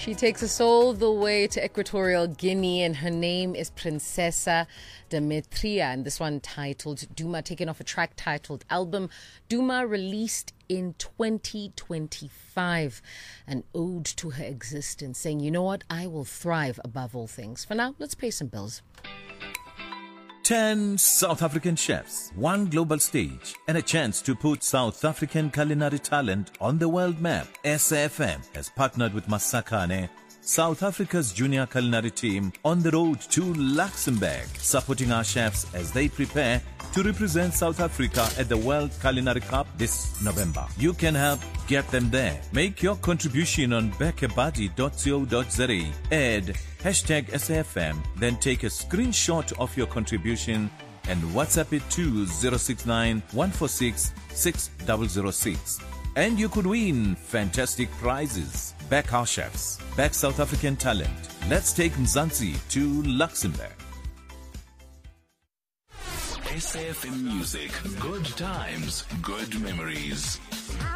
She takes us all the way to Equatorial Guinea, and her name is Princesa Demetria. And this one titled Duma, taken off a track titled Album. Duma released in 2025, an ode to her existence, saying, you know what, I will thrive above all things. For now, let's pay some bills. 10 South African chefs, one global stage, and a chance to put South African culinary talent on the world map. SAFM has partnered with Masakane, South Africa's junior culinary team, on the road to Luxembourg, supporting our chefs as they prepare to represent South Africa at the World Culinary Cup this November. You can help get them there. Make your contribution on bekebuddy.co.za. Add #SAFM, then take a screenshot of your contribution and WhatsApp it to 069 146 6006. And you could win fantastic prizes. Back our chefs, back South African talent. Let's take Mzansi to Luxembourg. SAFM Music. Good times, good memories.